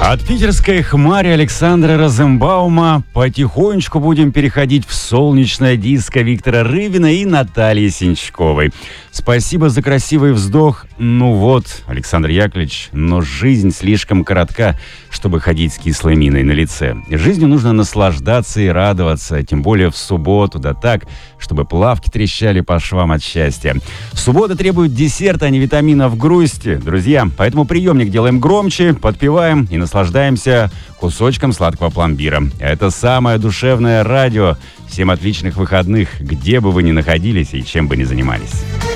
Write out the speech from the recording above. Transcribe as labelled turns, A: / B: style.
A: От питерской хмари Александра Розенбаума потихонечку будем переходить в солнечное диско Виктора Рывина и Натальи Синчковой. Спасибо за красивый вздох. Ну вот, Александр Яковлевич, но жизнь слишком коротка, чтобы ходить с кислой миной на лице. Жизнью нужно наслаждаться и радоваться, тем более в субботу, да так, чтобы плавки трещали по швам от счастья. Суббота требует десерта, а не витаминов грусти, друзья. Поэтому приемник делаем громче, подпеваем и наслаждаемся кусочком сладкого пломбира. Это самое душевное радио. Всем отличных выходных, где бы вы ни находились и чем бы ни занимались.